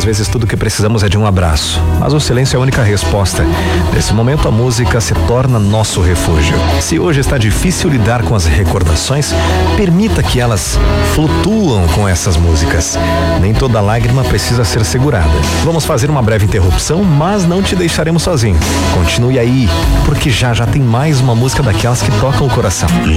Às vezes tudo que precisamos é de um abraço, mas o silêncio é a única resposta. Nesse momento a música se torna nosso refúgio. Se hoje está difícil lidar com as recordações, permita que elas flutuam com essas músicas. Nem toda lágrima precisa ser segurada. Vamos fazer uma breve interrupção, mas não te deixaremos sozinho. Continue aí, porque já tem mais uma música daquelas que tocam o coração.